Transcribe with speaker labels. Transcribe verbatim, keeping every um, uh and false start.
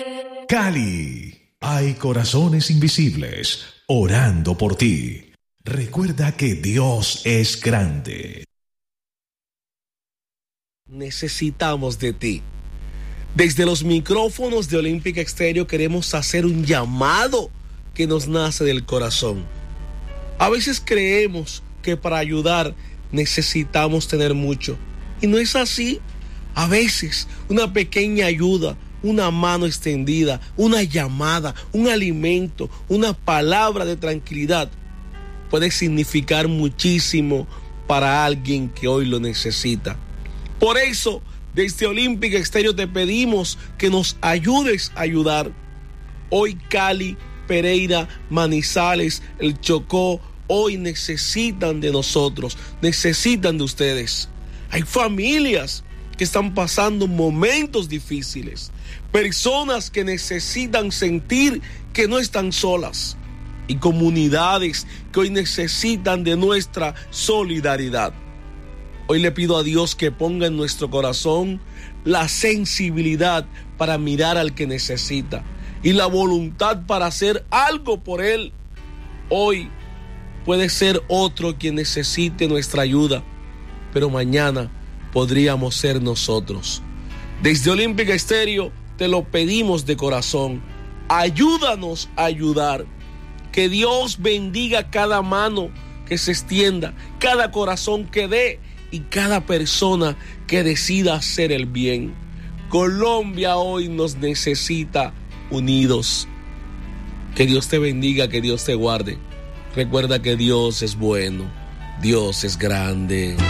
Speaker 1: Cali, hay corazones invisibles orando por ti. Recuerda que Dios es grande.
Speaker 2: Necesitamos de ti. Desde los micrófonos de Olímpica Estéreo queremos hacer un llamado que nos nace del corazón. A veces creemos que para ayudar necesitamos tener mucho. Y no es así. A veces una pequeña ayuda, una mano extendida, una llamada, un alimento, una palabra de tranquilidad puede significar muchísimo para alguien que hoy lo necesita. Por eso, desde Olímpica Estéreo te pedimos que nos ayudes a ayudar. Hoy Cali, Pereira, Manizales, El Chocó, hoy necesitan de nosotros, necesitan de ustedes. Hay familias que están pasando momentos difíciles, personas que necesitan sentir que no están solas y comunidades que hoy necesitan de nuestra solidaridad. Hoy le pido a Dios que ponga en nuestro corazón la sensibilidad para mirar al que necesita y la voluntad para hacer algo por él. Hoy puede ser otro quien necesite nuestra ayuda, pero mañana podríamos ser nosotros. Desde Olímpica Estéreo te lo pedimos de corazón. Ayúdanos a ayudar. Que Dios bendiga cada mano que se extienda, cada corazón que dé y cada persona que decida hacer el bien. Colombia hoy nos necesita unidos. Que Dios te bendiga, que Dios te guarde. Recuerda que Dios es bueno, Dios es grande.